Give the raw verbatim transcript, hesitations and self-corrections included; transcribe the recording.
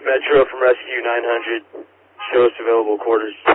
Metro from Rescue nine hundred. Show us available quarters.